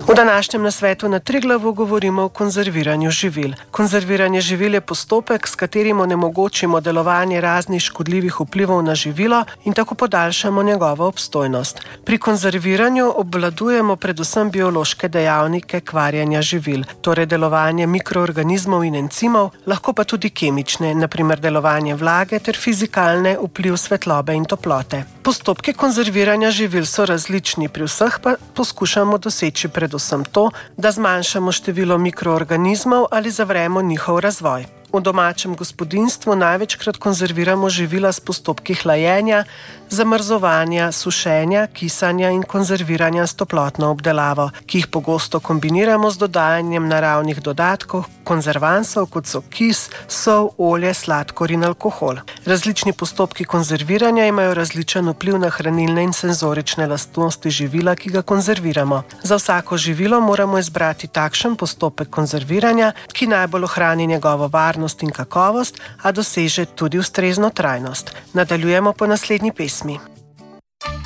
V današnjem nasvetu na Triglavu govorimo o konzerviranju živil. Konzerviranje živil je postopek, s katerim onemogočimo delovanje raznih škodljivih vplivov na živilo in tako podaljšamo njegovo obstojnost. Pri konzerviranju obvladujemo predvsem biološke dejavnike kvarjenja živil, torej delovanje mikroorganizmov in encimov, lahko pa tudi kemične, na primer delovanje vlage ter fizikalne, vpliv svetlobe in toplote. Postopki konzerviranja živil so različni, pri vseh pa poskušamo doseči predvsem to, da zmanjšamo število mikroorganizmov ali zavremo njihov razvoj. V domačem gospodinjstvu največkrat konzerviramo živila s postopki hlajenja, zamrzovanja, sušenja, kisanja in konzerviranja s toplotno obdelavo, ki jih pogosto kombiniramo z dodajanjem naravnih dodatkov, konzervansov, kot so kis, sol, olje, sladkor in alkohol. Različni postopki konzerviranja imajo različen vpliv na hranilne in senzorične lastnosti živila, ki ga konzerviramo. Za vsako živilo moramo izbrati takšen postopek konzerviranja, ki najbolj ohrani njegovo varnost in kakovost, a doseže tudi ustrezno trajnost. Nadaljujemo po naslednji pesmi.